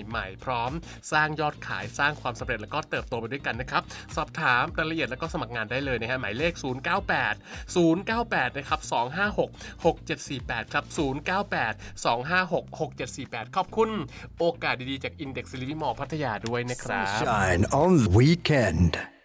ใหม่ๆพร้อมสร้างยอดขายสร้างความสำเร็จแล้วก็เติบโตไปด้วยกันนะครับสอบถามรายละเอียดแล้วก็สมัครงานได้เลยนะฮะหมายเลข098นะครับ256 6748ครับ098 256 6748ขอบคุณโอกาสดีๆจาก Index Living Mall พัทยาด้วยนะครับ Sunshine on the weekend